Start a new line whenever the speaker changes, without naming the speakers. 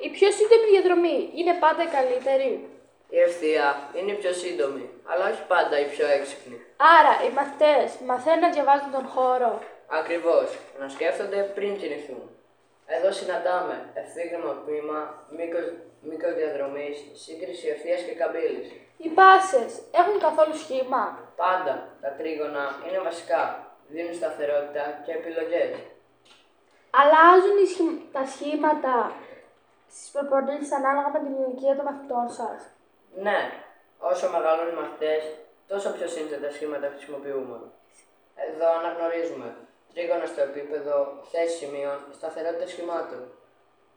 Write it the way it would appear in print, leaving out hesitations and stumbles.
Η πιο σύντομη διαδρομή είναι πάντα η καλύτερη.
Η ευθεία είναι η πιο σύντομη, αλλά όχι πάντα η πιο έξυπνη.
Άρα, οι μαθητές μαθαίνουν να διαβάζουν τον χώρο.
Ακριβώς, να σκέφτονται πριν κινηθούν. Εδώ συναντάμε ευθύγραμμα ποίημα, μήκος διαδρομής, σύγκριση ευθείας και καμπύλης.
Οι πάσες έχουν καθόλου σχήμα.
Πάντα τα τρίγωνα είναι βασικά, δίνουν σταθερότητα και επιλογές.
Αλλάζουν τα σχήματα στις προπονήσεις ανάλογα με την ηλικία των μαθητών σας.
Ναι, όσο μεγαλώνουν οι μαθητές, τόσο πιο σύνθετα σχήματα χρησιμοποιούμε. Εδώ αναγνωρίζουμε τρίγωνα στο επίπεδο, θέση σημείων, σταθερότητα σχημάτων.